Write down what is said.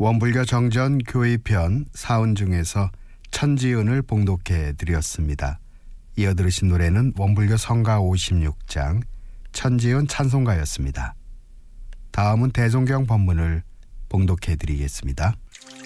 원불교 정전 교의편 사운 중에서 천지은을 봉독해 드렸습니다. 이어 들으신 노래는 원불교 성가 56장 천지은 찬송가였습니다. 다음은 대종경 법문을 봉독해 드리겠습니다.